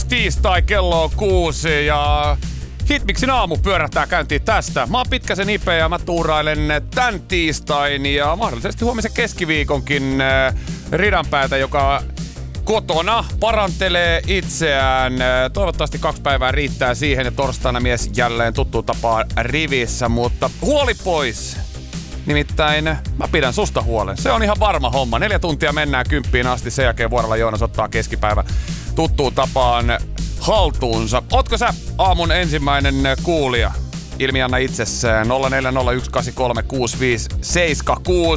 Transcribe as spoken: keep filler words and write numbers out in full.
tiistai, kello on kuusi ja Hitmixin aamu pyörähtää käyntiin tästä. Mä oon Pitkäsen Ipe ja mä tuurailen tän tiistain ja mahdollisesti huomisen keskiviikonkin äh, ridanpäätä, joka kotona parantelee itseään. Toivottavasti kaksi päivää riittää siihen ja torstaina mies jälleen tuttuun tapaan rivissä, mutta huoli pois. Nimittäin mä pidän susta huolen. Se on ihan varma homma. Neljä tuntia mennään kymppiin asti. Sen jälkeen vuorolla Joonas ottaa keskipäivä tuttuun tapaan haltuunsa. Ootko sä aamun ensimmäinen kuulija? Ilmianna itsessään nolla neljä nolla yksi kahdeksan kolme kuusi viisi seitsemän kuusi.